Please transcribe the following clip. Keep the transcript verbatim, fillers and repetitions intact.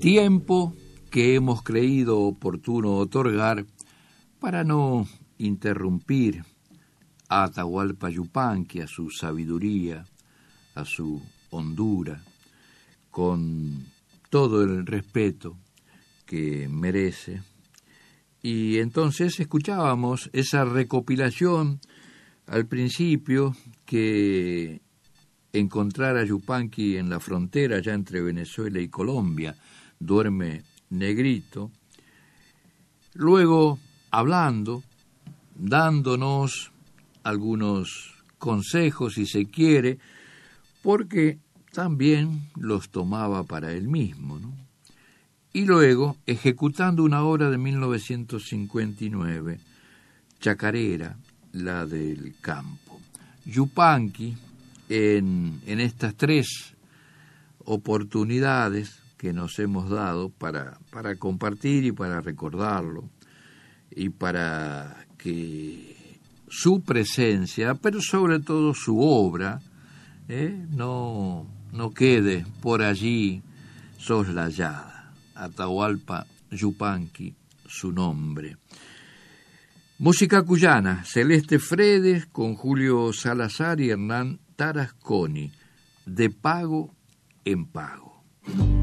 Tiempo que hemos creído oportuno otorgar para no interrumpir a Atahualpa Yupanqui, a su sabiduría, a su hondura, con todo el respeto que merece. Y entonces escuchábamos esa recopilación al principio que encontrar a Yupanqui en la frontera ya entre Venezuela y Colombia, duerme negrito, luego hablando, dándonos algunos consejos si se quiere, porque también los tomaba para él mismo, ¿no? Y luego ejecutando una obra de mil novecientos cincuenta y nueve, chacarera, la del campo. Yupanqui, en, en estas tres oportunidades que nos hemos dado para, para compartir y para recordarlo, y para que su presencia, pero sobre todo su obra, eh, no, no quede por allí soslayada. Atahualpa Yupanqui, su nombre. Música cuyana, Celeste Fredes con Julio Salazar y Hernán Tarasconi, De Pago en Pago.